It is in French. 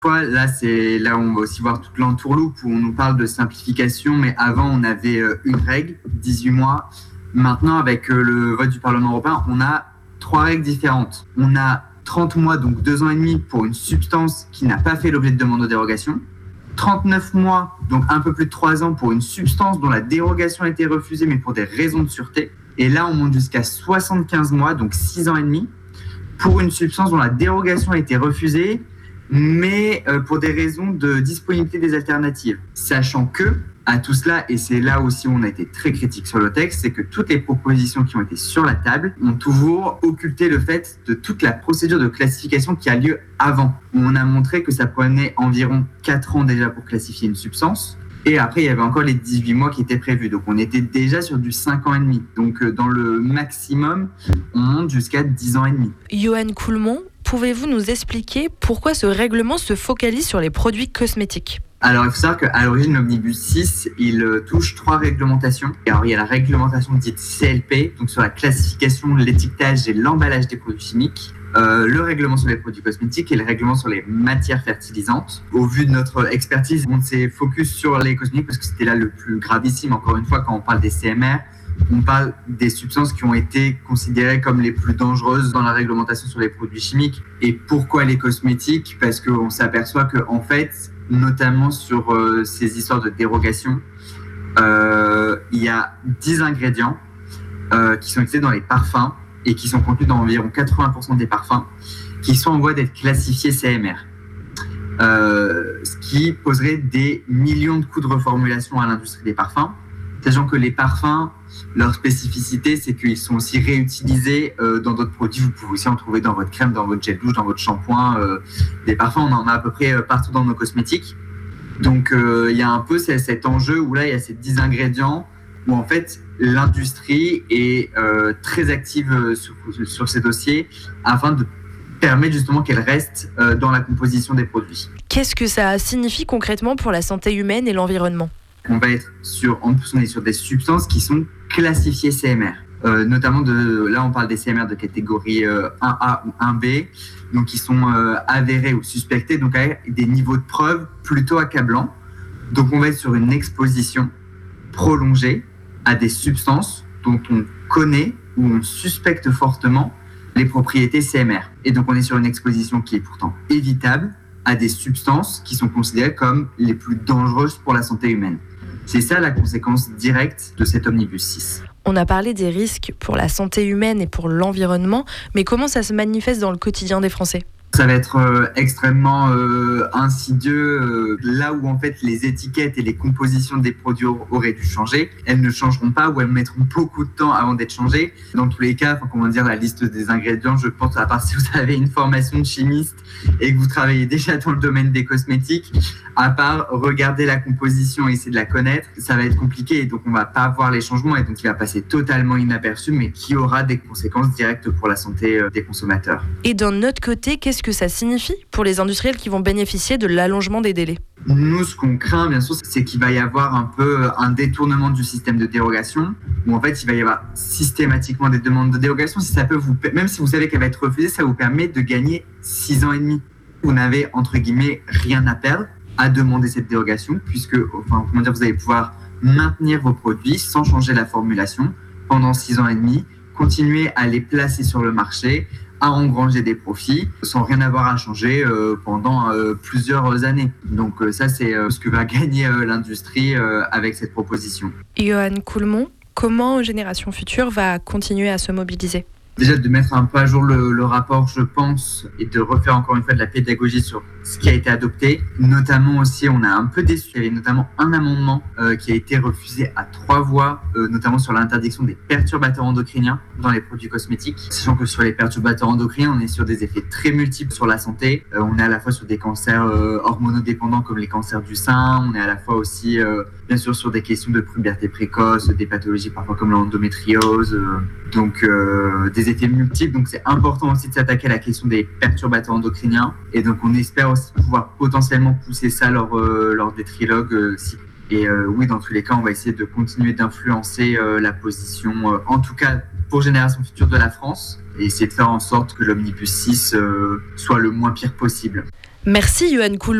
Là, c'est là où on va aussi voir toute l'entourloupe où on nous parle de simplification, mais avant, on avait une règle, 18 mois. Maintenant, avec le vote du Parlement européen, on a 3 règles différentes. On a 30 mois, donc 2 ans et demi, pour une substance qui n'a pas fait l'objet de demande de dérogation. 39 mois, donc un peu plus de 3 ans, pour une substance dont la dérogation a été refusée, mais pour des raisons de sûreté. Et là, on monte jusqu'à 75 mois, donc 6 ans et demi, pour une substance dont la dérogation a été refusée, mais pour des raisons de disponibilité des alternatives. Sachant que, à tout cela, et c'est là aussi où on a été très critique sur le texte, c'est que toutes les propositions qui ont été sur la table ont toujours occulté le fait de toute la procédure de classification qui a lieu avant. On a montré que ça prenait environ 4 ans déjà pour classifier une substance. Et après, il y avait encore les 18 mois qui étaient prévus. Donc, on était déjà sur du 5 ans et demi. Donc, dans le maximum, on monte jusqu'à 10 ans et demi. Johan Coulmont, pouvez-vous nous expliquer pourquoi ce règlement se focalise sur les produits cosmétiques ? Alors, il faut savoir qu'à l'origine, l'Omnibus 6, il touche 3 réglementations. Alors, il y a la réglementation dite CLP, donc sur la classification, l'étiquetage et l'emballage des produits chimiques. Le règlement sur les produits cosmétiques et le règlement sur les matières fertilisantes. Au vu de notre expertise, on s'est focus sur les cosmétiques parce que c'était là le plus gravissime. Encore une fois, quand on parle des CMR, on parle des substances qui ont été considérées comme les plus dangereuses dans la réglementation sur les produits chimiques. Et pourquoi les cosmétiques ? Parce qu'on s'aperçoit qu'en fait, notamment sur ces histoires de dérogation, il y a 10 ingrédients qui sont utilisés dans les parfums et qui sont contenus dans environ 80% des parfums, qui sont en voie d'être classifiés CMR. Ce qui poserait des millions de coûts de reformulation à l'industrie des parfums, sachant que les parfums, leur spécificité, c'est qu'ils sont aussi réutilisés dans d'autres produits. Vous pouvez aussi en trouver dans votre crème, dans votre gel douche, dans votre shampoing. Des parfums, on en a à peu près partout dans nos cosmétiques. Donc, il y a un peu cet enjeu où là, il y a ces 10 ingrédients où en fait, l'industrie est très active sur ces dossiers afin de permettre justement qu'elle reste dans la composition des produits. Qu'est-ce que ça signifie concrètement pour la santé humaine et l'environnement ? On va être on est sur des substances qui sont classifiées CMR. Notamment, là on parle des CMR de catégorie 1A ou 1B, donc qui sont avérés ou suspectés, donc avec des niveaux de preuve plutôt accablants. Donc on va être sur une exposition prolongée à des substances dont on connaît ou on suspecte fortement les propriétés CMR. Et donc on est sur une exposition qui est pourtant évitable à des substances qui sont considérées comme les plus dangereuses pour la santé humaine. C'est ça la conséquence directe de cet Omnibus 6. On a parlé des risques pour la santé humaine et pour l'environnement, mais comment ça se manifeste dans le quotidien des Français ? Ça va être extrêmement insidieux, là où en fait les étiquettes et les compositions des produits auraient dû changer, elles ne changeront pas ou elles mettront beaucoup de temps avant d'être changées. Dans tous les cas, la liste des ingrédients, je pense, à part si vous avez une formation de chimiste et que vous travaillez déjà dans le domaine des cosmétiques, à part regarder la composition et essayer de la connaître, ça va être compliqué et donc on va pas voir les changements et donc il va passer totalement inaperçu, mais qui aura des conséquences directes pour la santé des consommateurs. Et d'un autre côté, qu'est-ce que ça signifie pour les industriels qui vont bénéficier de l'allongement des délais ? Nous, ce qu'on craint, bien sûr, c'est qu'il va y avoir un peu un détournement du système de dérogation, où en fait, il va y avoir systématiquement des demandes de dérogation. Si ça peut même si vous savez qu'elle va être refusée, ça vous permet de gagner 6 ans et demi. Vous n'avez, entre guillemets, rien à perdre à demander cette dérogation, puisque, vous allez pouvoir maintenir vos produits sans changer la formulation pendant 6 ans et demi, continuer à les placer sur le marché, à engranger des profits sans rien avoir à changer pendant plusieurs années. Donc ça, c'est ce que va gagner l'industrie avec cette proposition. Johan Coulmont, comment Génération Future va continuer à se mobiliser ? Déjà de mettre un peu à jour le rapport, je pense, et de refaire encore une fois de la pédagogie sur ce qui a été adopté. Notamment aussi, on a un peu déçu, il y avait notamment un amendement qui a été refusé à 3 voix, notamment sur l'interdiction des perturbateurs endocriniens dans les produits cosmétiques. Sachant que sur les perturbateurs endocriniens, on est sur des effets très multiples sur la santé. On est à la fois sur des cancers hormonodépendants comme les cancers du sein, on est à la fois aussi, bien sûr, sur des questions de puberté précoce, des pathologies parfois comme l'endométriose, donc des effets multiples. Donc c'est important aussi de s'attaquer à la question des perturbateurs endocriniens. Et donc on espère aussi pouvoir potentiellement pousser ça lors des trilogues. Oui, dans tous les cas, on va essayer de continuer d'influencer la position, en tout cas pour Génération Future de la France et essayer de faire en sorte que l'Omnibus 6 soit le moins pire possible. Merci Yoann Coul.